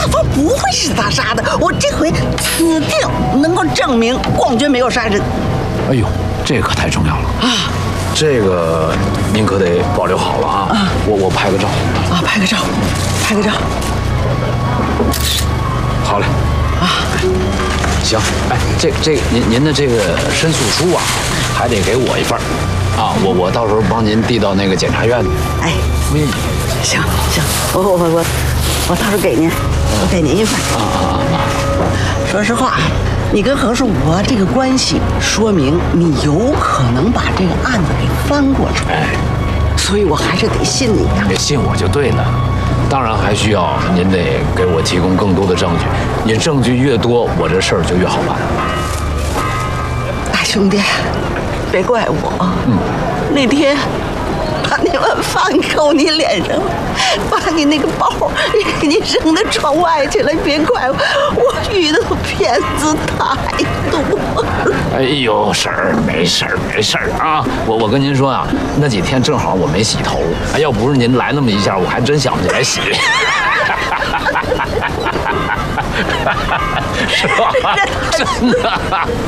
峰不会是他杀的，我这回死定能够证明广军没有杀人。 哎呦，这可太重要了啊！这个您可得保留好了啊！我拍个照啊，拍个照。 好嘞啊！行，哎，这您的这个申诉书啊，还得给我一份啊！我到时候帮您递到那个检察院去。 哎，行，我到时候给您，我给您一份啊！说实话，你跟何树国这个关系，说明你有可能把这个案子给翻过来。哎，所以我还是得信你呀。 信我就对了。当然还需要您得给我提供更多的证据，你证据越多，我这事儿就越好办。 大兄弟，别怪我。那天把你们饭扣你脸上，把你那个包给你扔到窗外去了，别怪我，我遇到骗子太多了。 哎呦，婶儿，没事儿啊！我跟您说啊，那几天正好我没洗头，要不是您来那么一下，我还真想不起来洗。是吧？真的。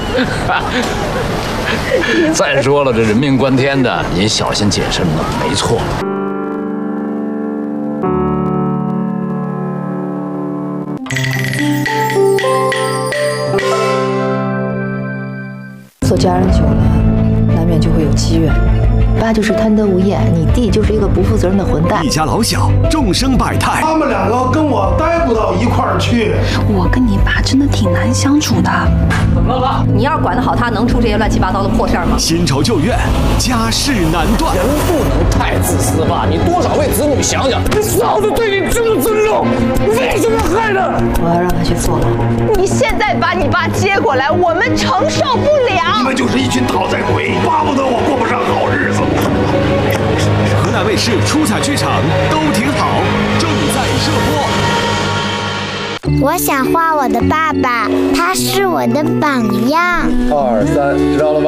再说了，这人命关天的，您小心谨慎的，没错。 做家人久了，难免就会有积怨。爸就是贪得无厌，你弟就是一个不负责任的混蛋。 一家老小，众生百态。 他们两个跟我待不到一块儿去。 我跟你爸真的挺难相处的。 怎么了？你要是管得好他，能出这些乱七八糟的破事儿吗？ 新仇旧怨，家事难断。 人不能太自私吧？你多少为子女想想。你嫂子对你这么尊重，为什么害他？ 我要让他去坐牢。 你现在把你爸接过来，我们承受不了。 你们就是一群讨债鬼，巴不得我过不上好日子。 河南卫视出彩剧场都挺好，正在热播。 我想画我的爸爸，他是我的榜样。 2、3，知道了吧？